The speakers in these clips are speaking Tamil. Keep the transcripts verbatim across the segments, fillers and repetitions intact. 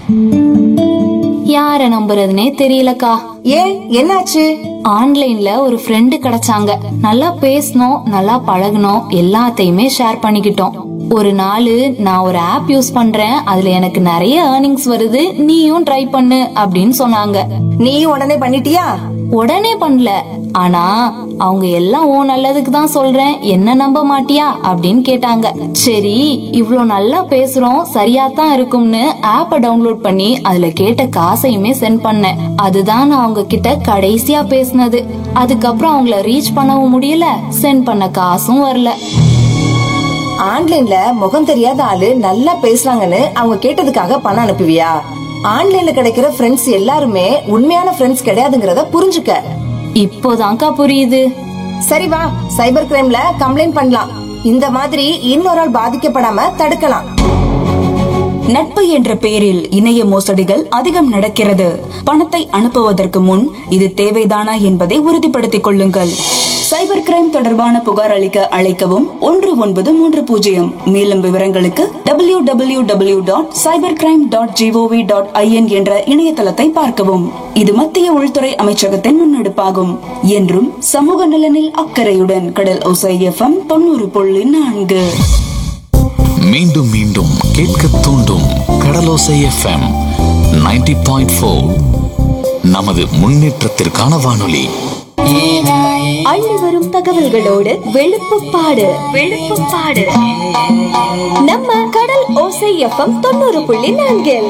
யார நம்புறதுனே தெரியலக்கா. ஏன், என்னாச்சு? ஆன்லைன்ல ஒரு ஃப்ரெண்டு கிடைச்சாங்க. நல்லா பேசணும், நல்லா பழகணும், எல்லாத்தையுமே ஷேர் பண்ணிக்கிட்டோம். ஒரு நாள் நான் ஒரு ஆப் யூஸ் பண்றேன், அதுல எனக்கு நிறைய ஏர்னிங்ஸ் வருது, நீயும் ட்ரை பண்ணு அப்படின்னு சொன்னாங்க. நீயும் உடனே பண்ணிட்டியா? உடனே பண்ணல, ஆனா அவங்க எல்லாம் ஓ நல்லதுக்கு தான் சொல்றேன், என்ன நம்ப மாட்டியா அப்படின்னு கேட்டாங்க. சரி, இவ்ளோ நல்லா பேசுறோம், சரியா தான் இருக்கும்னு ஆப்ப டவுன்லோட் பண்ணி அதுல கேட்ட காசையுமே சென்ட் பண்ணேன். அதுதான் நான் அவங்க கிட்ட கடைசியா பேசினது. அதுக்கப்புறம் அவங்கள ரீச் பண்ணவும் முடியல, சென்ட் பண்ண காசும் வரல. ஆன்லைன்ல முகம் தெரியாத ஆளு நல்லா பேசுறாங்கன்னு அவங்க கேட்டதுக்காக பணம் அனுப்புவியா? ஆன்லைன்ல கிடைக்கிற ஃப்ரெண்ட்ஸ் எல்லாருமே உண்மையான ஃப்ரெண்ட்ஸ் கிடையாதுங்கறத புரிஞ்சுக்க. இப்போதான்க்கா புரியுது. சரி வா, சைபர் கிரைம்ல கம்ப்ளைண்ட் பண்ணலாம். இந்த மாதிரி இன்னொரு ஆள் பாதிக்கப்படாம தடுக்கலாம். நட்பு என்ற பெயரில் இணைய மோசடிகள் அதிகம் நடக்கிறது. பணத்தை அனுப்புவதற்கு முன் இது தேவைதானா என்பதை உறுதிப்படுத்திக் கொள்ளுங்கள். சைபர் கிரைம் தொடர்பான புகார் அளிக்க அழைக்கவும் ஒன்று ஒன்பது மூன்று பூஜ்ஜியம். மேலும் விவரங்களுக்கு W W W dot cyber crime dot gov dot IN என்ற இணையதளத்தை பார்க்கவும். இது மத்திய உள்துறை அமைச்சகத்தின் முன்னெடுப்பாகும். என்றும் சமூக நலனில் அக்கறையுடன் கடல் ஓசை எஃப்எம் தொண்ணூறு புள்ளி நான்கு. மீண்டும் மீண்டும் கேட்க தூண்டும் கடலோசை எஃப்எம் நைன்டி பாயிண்ட் ஃபோர். நமது முன்னேற்றத்திற்கான வானொலி. அள்ளி வரும் தகவல்களோடு வெளுப்புப்பாடு வெளுப்புப்பாடு நம்ம கடல் ஓசை எஃப்எம் தொண்ணூறு புள்ளி நான்கில்.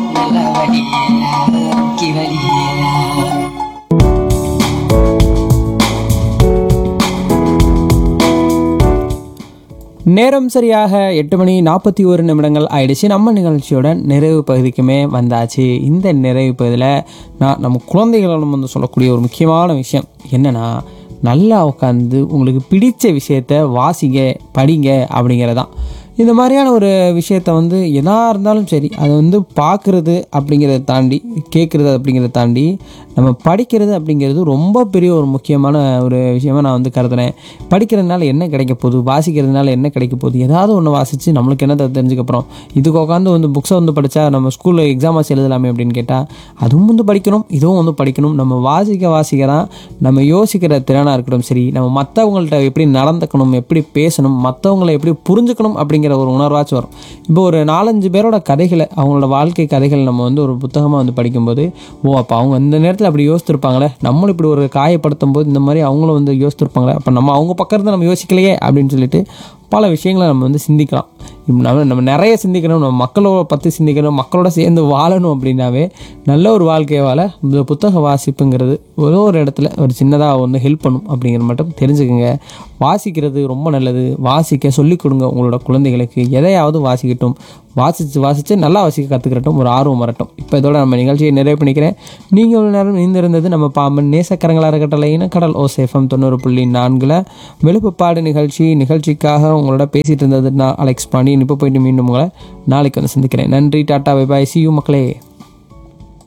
நேரம் சரியாக எட்டு மணி நாற்பத்தி ஒரு நிமிடங்கள் ஆயிடுச்சு. நம்ம நிகழ்ச்சியோட நிறைவு பகுதிக்குமே வந்தாச்சு. இந்த நிறைவு பகுதியில் நான் நம்ம குழந்தைகளிடம் வந்து சொல்லக்கூடிய ஒரு முக்கியமான விஷயம் என்னென்னா, நல்லா உட்காந்து உங்களுக்கு பிடித்த விஷயத்த வாசிங்க, படிங்க அப்படிங்கிறதான். இந்த மாதிரியான ஒரு விஷயத்த வந்து எதாக இருந்தாலும் சரி, அதை வந்து பார்க்குறது அப்படிங்கிறத தாண்டி, கேட்குறது அப்படிங்கிறத தாண்டி நம்ம படிக்கிறது அப்படிங்கிறது ரொம்ப பெரிய ஒரு முக்கியமான ஒரு விஷயமாக நான் வந்து கருதுனேன். படிக்கிறதுனால என்ன கிடைக்க போகுது, வாசிக்கிறதுனால என்ன கிடைக்க போகுது, ஏதாவது ஒன்று வாசித்து நம்மளுக்கு என்ன தெரிஞ்சுக்கப்புறம் இதுக்கு உட்காந்து வந்து புக்ஸை வந்து படித்தா நம்ம ஸ்கூலில் எக்ஸாம் வாசி எழுதலாமே அப்படின்னு கேட்டால் அதுவும் வந்து படிக்கணும், இதுவும் வந்து படிக்கணும். நம்ம வாசிக்க வாசிக்க தான் நம்ம யோசிக்கிற திறனாக இருக்கட்டும் சரி, நம்ம மற்றவங்கள்ட்ட எப்படி நடந்துக்கணும், எப்படி பேசணும், மற்றவங்களை எப்படி புரிஞ்சுக்கணும் அப்படிங்கிற ஒரு உணர்வாச்சும் வரும். இப்போ ஒரு நாலஞ்சு பேரோட கதைகளை, அவங்களோட வாழ்க்கை கதைகள் நம்ம வந்து ஒரு புத்தகமாக வந்து படிக்கும்போது, ஓ அப்போ அவங்க இந்த நேரத்தில் அப்படி யோசித்திருப்பாங்களே, நம்மளும் இப்படி ஒரு காயப்படுத்தும் போது இந்த மாதிரி அவங்களும் வந்து யோசித்திருப்பாங்களே, அப்போ நம்ம அவங்க பக்கத்தில் நம்ம யோசிக்கலையே அப்படின்னு சொல்லிட்டு பல விஷயங்களை நம்ம வந்து சிந்திக்கலாம். நம்ம நம்ம நிறைய சிந்திக்கணும், நம்ம மக்களோட பற்றி சிந்திக்கணும், மக்களோட சேர்ந்து வாழணும். அப்படின்னாவே நல்ல ஒரு வாழ்க்கையை வாழ இந்த புத்தக வாசிப்புங்கிறது ஒரு ஒரு இடத்துல ஒரு சின்னதாக வந்து ஹெல்ப் பண்ணும் அப்படிங்கிற மட்டும் தெரிஞ்சுக்கோங்க. வாசிக்கிறது ரொம்ப நல்லது. வாசிக்க சொல்லிக் கொடுங்க உங்களோட குழந்தைகளுக்கு. எதையாவது வாசிக்கட்டும், வாசித்து வாசித்து நல்லா வாசிக்க கற்றுக்கட்டும், ஒரு ஆர்வம் வரட்டும். இப்போ இதோட நம்ம நிகழ்ச்சியை நிறைவு பண்ணிக்கிறேன். நீங்கள் ஒரு நேரம் நீந்திருந்தது நம்ம பாம்பன் நேசக்கரங்களாக இருக்கட்டலைன்னு கடல் ஓசை எஃப்எம் தொண்ணூறு புள்ளி நான்கில் வெளுப்புப்பாடு நிகழ்ச்சி. நிகழ்ச்சிக்காக உங்களோட பேசிகிட்டு இருந்தது நான் அலெக்ஸ் பாண்டி. இப்போ போயிட்டு மீண்டும் உங்களை நாளைக்கு வந்து சந்திக்கிறேன். நன்றி, tata, bye bye, C you மக்களே.